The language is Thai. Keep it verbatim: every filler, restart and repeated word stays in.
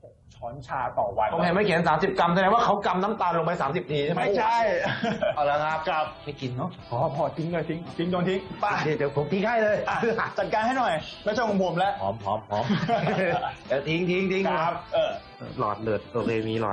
หกช้อนชาต่อวันผมเห็นไม่เขียนสามสิบกรัมแสดงว่าเขากำน้ำตาลลงไปสามสิบทีใช่ไหมไม่ใช่เอาละครับกับไม่กินเนาะพอพอทิ้งเลยทิ้งทิ้งโดนทิ้งไป้าเดี๋ยวผมทิ้งให้เลยจัดการให้หน่อยไม่ใช่ของผมแล้วหอมหอมหอมเดี๋ยวทิ้งทิ้งทิ้งครับเออหลอดเลือดโอเคมีหลอด